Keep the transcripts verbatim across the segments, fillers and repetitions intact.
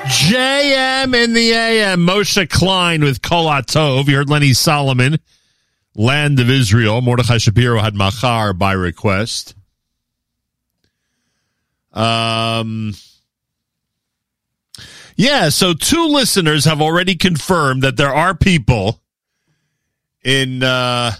J M in the A M. Moshe Klein with Kol Atov. You heard Lenny Solomon, Land of Israel. Mordechai Shapiro had Machar by request. Um, yeah, so two listeners have already confirmed that there are people in uh,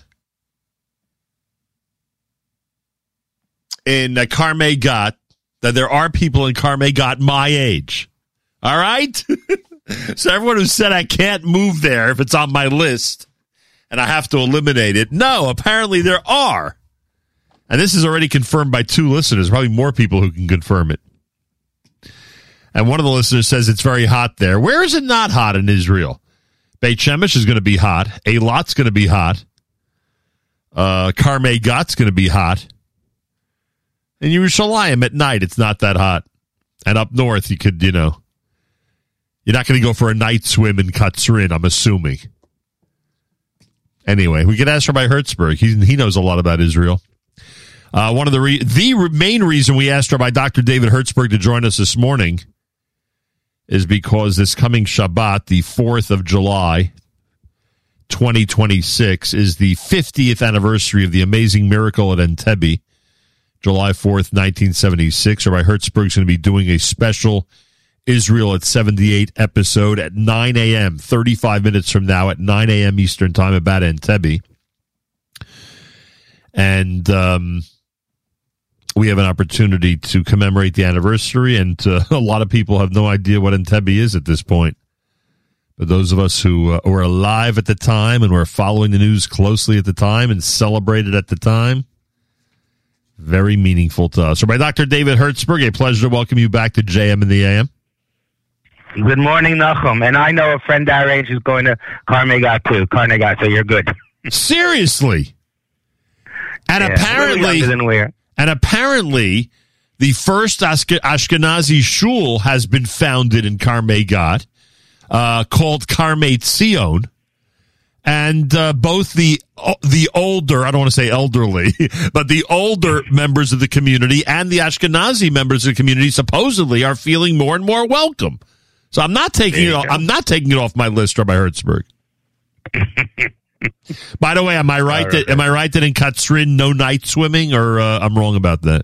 in uh, Karmei Gat, that there are people in Karmei Gat my age. All right? So everyone who said I can't move there if it's on my list and I have to eliminate it, no, apparently there are. And this is already confirmed by two listeners, probably more people who can confirm it. And one of the listeners says it's very hot there. Where is it not hot in Israel? Beit Shemesh is going to be hot. Eilat's going to be hot. Uh, Karmei Gat's going to be hot. In Yerushalayim at night, it's not that hot. And up north, you could, you know, you're not going to go for a night swim in Katzrin, I'm assuming. Anyway, we could ask Rabbi Hertzberg. He, he knows a lot about Israel. Uh, one of the re- the re- main reason we asked Rabbi Doctor David Hertzberg to join us this morning is because this coming Shabbat, the fourth of July, twenty twenty-six, is the fiftieth anniversary of the amazing miracle at Entebbe, July fourth, nineteen seventy-six. Rabbi Hertzberg is going to be doing a special Israel at seventy-eight episode at nine a.m., thirty-five minutes from now at nine a.m. Eastern Time about Entebbe. And um, we have an opportunity to commemorate the anniversary, and uh, a lot of people have no idea what Entebbe is at this point. But those of us who uh, were alive at the time and were following the news closely at the time and celebrated at the time, very meaningful to us. So by Doctor David Hertzberg, a pleasure to welcome you back to J M in the A M. Good morning, Nachum. And I know a friend our age is going to Karmei Gat too, Karmei Gat, so you're good. Seriously? And yeah, apparently, than we're. and apparently, the first Ashkenazi shul has been founded in Karmei Gat, uh, called Karmei Tzion. And uh, both the the older, I don't want to say elderly, but the older members of the community and the Ashkenazi members of the community supposedly are feeling more and more welcome. So I'm not taking it. Off, I'm not taking it off my list, Rabbi Hertzberg. By the way, am I right, right that am I right that in Katzrin no night swimming, or uh, I'm wrong about that?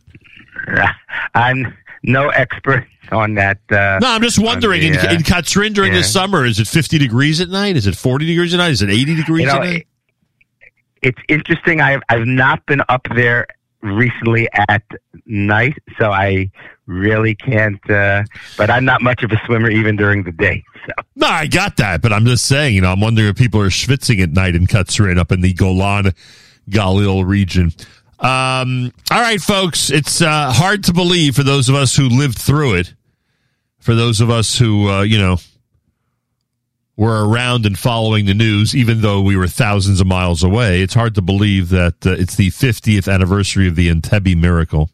I'm no expert on that. Uh, no, I'm just wondering. The, uh, in, in Katzrin during yeah. the summer, is it fifty degrees at night? Is it forty degrees at night? Is it eighty degrees you know, at night? It's interesting. I've I've not been up there recently at night, so I really can't. Uh, but I'm not much of a swimmer even during the day. So. No, I got that, but I'm just saying. You know, I'm wondering if people are schwitzing at night in Katzrin up in the Golan Galil region. Um, all right, folks, it's uh, hard to believe for those of us who lived through it, for those of us who, uh, you know, were around and following the news, even though we were thousands of miles away. It's hard to believe that uh, it's the fiftieth anniversary of the Entebbe miracle.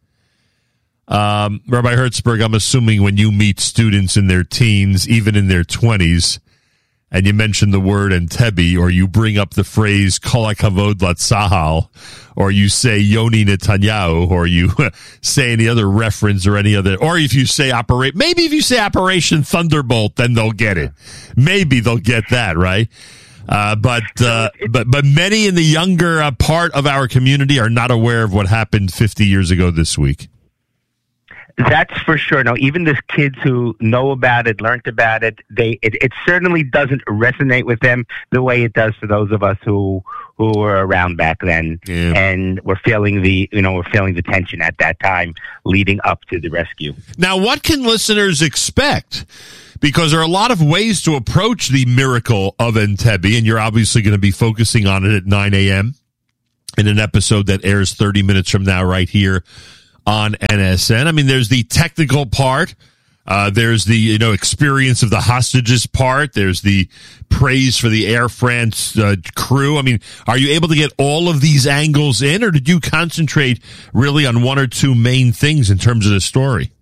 Um, Rabbi Hertzberg, I'm assuming when you meet students in their teens, even in their twenties, and you mention the word Entebbe, or you bring up the phrase Kol HaKavod LaTzahal, or you say Yoni Netanyahu, or you say any other reference or any other, or if you say operate, maybe if you say Operation Thunderbolt, then they'll get it. Maybe they'll get that, right? Uh, but, uh, but, but many in the younger uh, part of our community are not aware of what happened fifty years ago this week. That's for sure. No, even the kids who know about it, learned about it, they it, it certainly doesn't resonate with them the way it does for those of us who who were around back then, yeah. and were feeling the you know were feeling the tension at that time leading up to the rescue. Now, what can listeners expect? Because there are a lot of ways to approach the miracle of Entebbe, and you're obviously going to be focusing on it at nine a.m. in an episode that airs thirty minutes from now right here on N S N. I mean, there's the technical part. Uh, there's the, you know, experience of the hostages part. There's the praise for the Air France uh, crew. I mean, are you able to get all of these angles in, or did you concentrate really on one or two main things in terms of the story?